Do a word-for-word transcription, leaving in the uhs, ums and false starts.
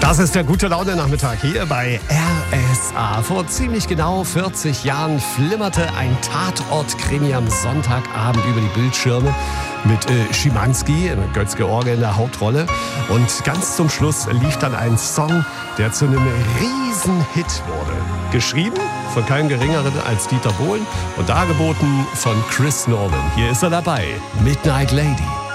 Das ist der Gute-Laune-Nachmittag hier bei R S A. Vor ziemlich genau vierzig Jahren flimmerte ein Tatort-Krimi am Sonntagabend über die Bildschirme mit äh, Schimanski, Götz-George in der Hauptrolle. Und ganz zum Schluss lief dann ein Song, der zu einem Riesenhit wurde. Geschrieben von keinem Geringeren als Dieter Bohlen und dargeboten von Chris Norman. Hier ist er dabei, Midnight Lady.